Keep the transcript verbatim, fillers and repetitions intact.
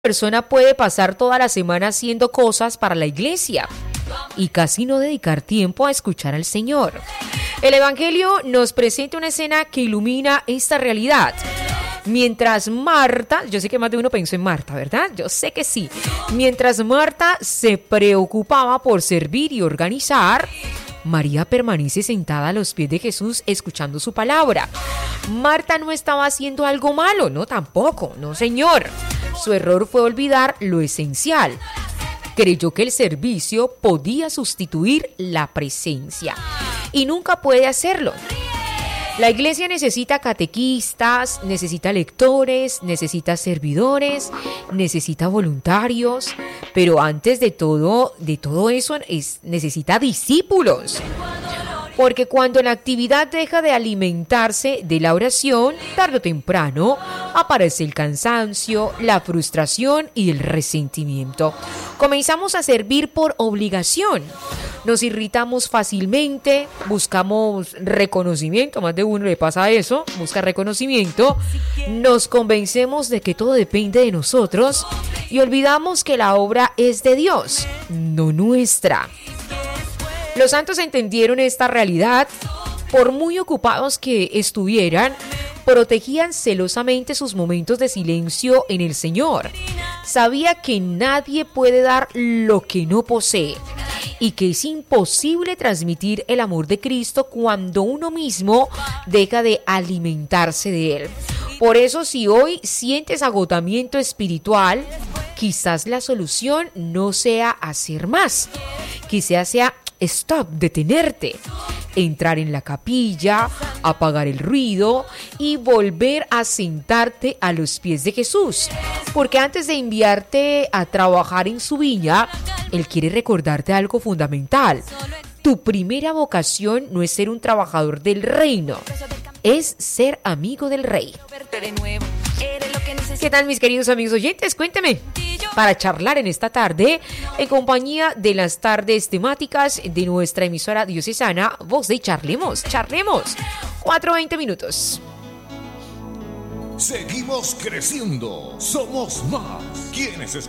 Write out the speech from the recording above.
persona puede pasar toda la semana haciendo cosas para la iglesia y casi no dedicar tiempo a escuchar al Señor. El Evangelio nos presenta una escena que ilumina esta realidad. Mientras Marta, yo sé que más de uno pensó en Marta, ¿verdad? Yo sé que sí. Mientras Marta se preocupaba por servir y organizar, María permanece sentada a los pies de Jesús escuchando su palabra. Marta no estaba haciendo algo malo, no tampoco, no señor. Su error fue olvidar lo esencial. Creyó que el servicio podía sustituir la presencia y nunca puede hacerlo. La iglesia necesita catequistas, necesita lectores, necesita servidores, necesita voluntarios, pero antes de todo, de todo eso es, necesita discípulos. Porque cuando la actividad deja de alimentarse de la oración, tarde o temprano aparece el cansancio, la frustración y el resentimiento. Comenzamos a servir por obligación. Nos irritamos fácilmente, buscamos reconocimiento, más de uno le pasa eso, busca reconocimiento, nos convencemos de que todo depende de nosotros y olvidamos que la obra es de Dios, no nuestra. Los santos entendieron esta realidad. Por muy ocupados que estuvieran, protegían celosamente sus momentos de silencio en el Señor. Sabía que nadie puede dar lo que no posee y que es imposible transmitir el amor de Cristo cuando uno mismo deja de alimentarse de Él. Por eso, si hoy sientes agotamiento espiritual, quizás la solución no sea hacer más, quizás sea stop, detenerte, entrar en la capilla, apagar el ruido y volver a sentarte a los pies de Jesús. Porque antes de enviarte a trabajar en su viña, Él quiere recordarte algo fundamental. Tu primera vocación no es ser un trabajador del reino, es ser amigo del Rey. ¿Qué tal, mis queridos amigos oyentes? Cuénteme, para charlar en esta tarde, en compañía de las tardes temáticas de nuestra emisora diocesana, Voz de Charlemos, Charlemos, cuatro veinte minutos. Seguimos creciendo, somos más. ¿Quiénes escuchan?